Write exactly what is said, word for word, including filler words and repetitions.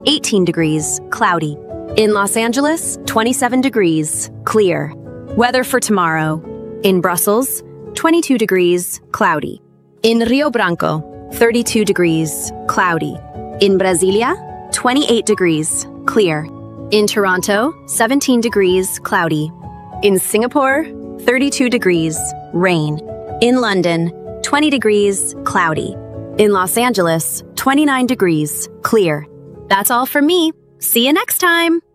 eighteen degrees, cloudy. In Los Angeles, twenty-seven degrees, clear. Weather for tomorrow. In Brussels, twenty-two degrees, cloudy. In Rio Branco, thirty-two degrees, cloudy. In Brasilia, twenty-eight degrees, clear. In Toronto, seventeen degrees, cloudy. In Singapore, thirty-two degrees, rain. In London, twenty degrees, cloudy. In Los Angeles, twenty-nine degrees, clear. That's all from me. See you next time!